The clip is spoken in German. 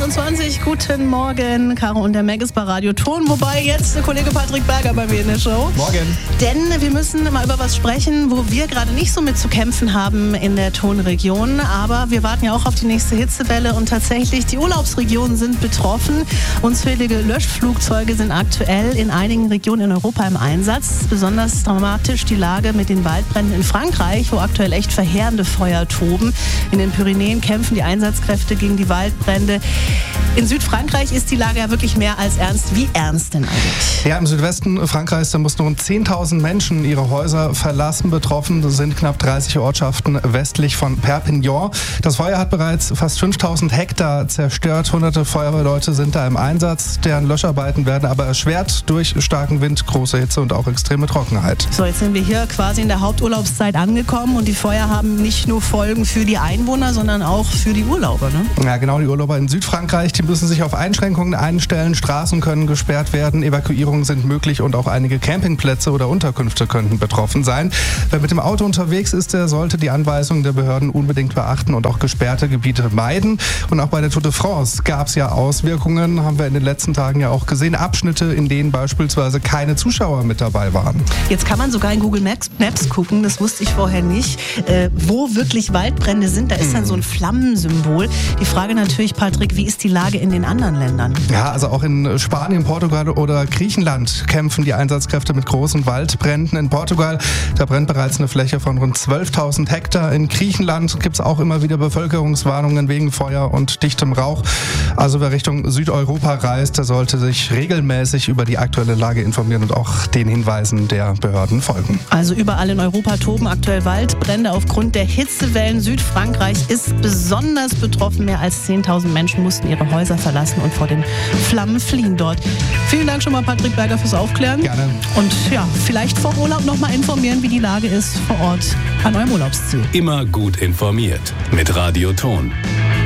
7:25, guten Morgen. Caro und der Meg ist bei Radio Ton, wobei jetzt der Kollege Patrick Berger bei mir in der Show. Morgen. Denn wir müssen mal über was sprechen, wo wir gerade nicht so mit zu kämpfen haben in der Tonregion. Aber wir warten ja auch auf die nächste Hitzewelle und tatsächlich die Urlaubsregionen sind betroffen. Unzählige Löschflugzeuge sind aktuell in einigen Regionen in Europa im Einsatz. Besonders dramatisch die Lage mit den Waldbränden in Frankreich, wo aktuell echt verheerende Feuer toben. In den Pyrenäen kämpfen die Einsatzkräfte gegen die Waldbrände. In Südfrankreich ist die Lage ja wirklich mehr als ernst. Wie ernst denn eigentlich? Ja, im Südwesten Frankreichs, da mussten rund 10.000 Menschen ihre Häuser verlassen. Betroffen sind knapp 30 Ortschaften westlich von Perpignan. Das Feuer hat bereits fast 5.000 Hektar zerstört. Hunderte Feuerwehrleute sind da im Einsatz. Deren Löscharbeiten werden aber erschwert durch starken Wind, große Hitze und auch extreme Trockenheit. So, jetzt sind wir hier quasi in der Haupturlaubszeit angekommen und die Feuer haben nicht nur Folgen für die Einwohner, sondern auch für die Urlauber, ne? Ja, genau, die Urlauber in Südfrankreich, die müssen sich auf Einschränkungen einstellen. Straßen können gesperrt werden, Evakuierungen sind möglich und auch einige Campingplätze oder Unterkünfte könnten betroffen sein. Wer mit dem Auto unterwegs ist, der sollte die Anweisungen der Behörden unbedingt beachten und auch gesperrte Gebiete meiden. Und auch bei der Tour de France gab es ja Auswirkungen, haben wir in den letzten Tagen ja auch gesehen. Abschnitte, in denen beispielsweise keine Zuschauer mit dabei waren. Jetzt kann man sogar in Google Maps gucken, das wusste ich vorher nicht, wo wirklich Waldbrände sind. Da ist dann so ein Flammensymbol. Die Frage natürlich, Patrick, wie ist die Lage in den anderen Ländern? Ja, also auch in Spanien, Portugal oder Griechenland kämpfen die Einsatzkräfte mit großen Waldbränden. In Portugal, da brennt bereits eine Fläche von rund 12.000 Hektar. In Griechenland gibt es auch immer wieder Bevölkerungswarnungen wegen Feuer und dichtem Rauch. Also wer Richtung Südeuropa reist, der sollte sich regelmäßig über die aktuelle Lage informieren und auch den Hinweisen der Behörden folgen. Also überall in Europa toben aktuell Waldbrände aufgrund der Hitzewellen. Südfrankreich ist besonders betroffen. Mehr als 10.000 Menschen mussten ihre Häuser verlassen und vor den Flammen fliehen dort. Vielen Dank schon mal, Patrick Berger, fürs Aufklären. Gerne. Und ja, vielleicht vor Urlaub noch mal informieren, wie die Lage ist vor Ort an eurem Urlaubsziel. Immer gut informiert mit Radio Ton.